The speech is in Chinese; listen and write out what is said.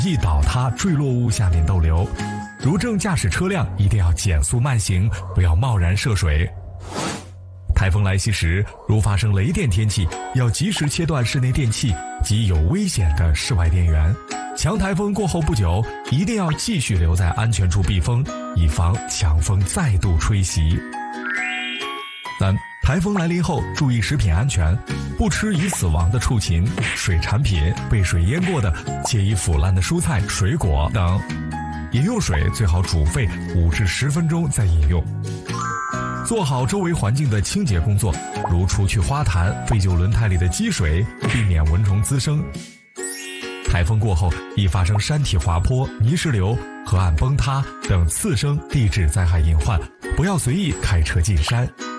易倒塌坠落物下面逗留。如正驾驶车辆，一定要减速慢行，不要贸然涉水。台风来袭时，如发生雷电天气，要及时切断室内电器及有危险的室外电源。强台风过后不久，一定要继续留在安全处避风，以防强风再度吹袭。3. 台风来临后，注意食品安全，不吃已死亡的畜禽、水产品、被水淹过的且已腐烂的蔬菜、水果等。饮用水最好煮沸5至10分钟再饮用。做好周围环境的清洁工作，如除去花坛、废旧轮胎里的积水，避免蚊虫滋生。台风过后易发生山体滑坡、泥石流、河岸崩塌等次生地质灾害隐患，不要随意开车进山。